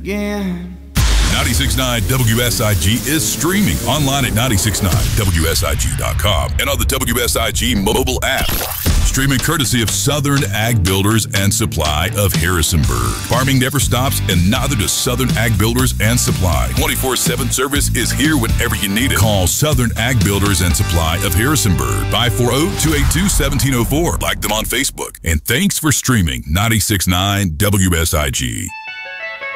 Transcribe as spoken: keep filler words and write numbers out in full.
again. ninety-six point nine W S I G is streaming online at nine six nine W S I G dot com and on the W S I G mobile app. Streaming courtesy of Southern Ag Builders and Supply of Harrisonburg. Farming never stops, and neither does Southern Ag Builders and Supply. twenty-four seven service is here whenever you need it. Call Southern Ag Builders and Supply of Harrisonburg, five four zero, two eight two, one seven zero four. Like them on Facebook. And thanks for streaming ninety-six point nine W S I G.